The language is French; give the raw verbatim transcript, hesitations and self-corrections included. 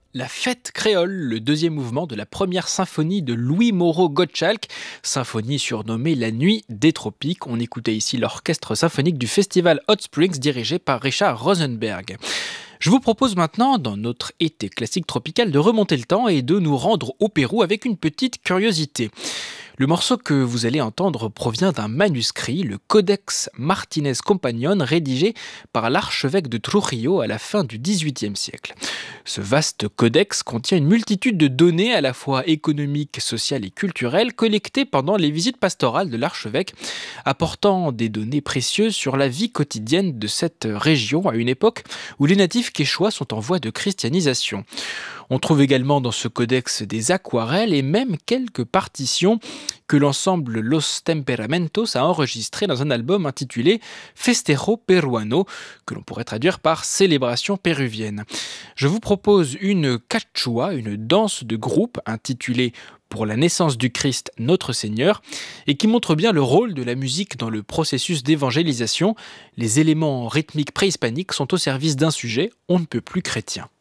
La fête créole, le deuxième mouvement de la première symphonie de Louis Moreau Gottschalk, symphonie surnommée La Nuit des Tropiques. On écoutait ici l'orchestre symphonique du festival Hot Springs dirigé par Richard Rosenberg. Je vous propose maintenant, dans notre été classique tropical, de remonter le temps et de nous rendre au Pérou avec une petite curiosité. Le morceau que vous allez entendre provient d'un manuscrit, le Codex Martinez Compagnon, rédigé par l'archevêque de Trujillo à la fin du dix-huitième siècle. Ce vaste codex contient une multitude de données à la fois économiques, sociales et culturelles collectées pendant les visites pastorales de l'archevêque, apportant des données précieuses sur la vie quotidienne de cette région à une époque où les natifs quechua sont en voie de christianisation. On trouve également dans ce codex des aquarelles et même quelques partitions que l'ensemble Los Temperamentos a enregistrées dans un album intitulé Festejo Peruano, que l'on pourrait traduire par Célébration péruvienne. Je vous propose une cachua, une danse de groupe intitulée Pour la naissance du Christ Notre Seigneur, et qui montre bien le rôle de la musique dans le processus d'évangélisation. Les éléments rythmiques préhispaniques sont au service d'un sujet on ne peut plus chrétien.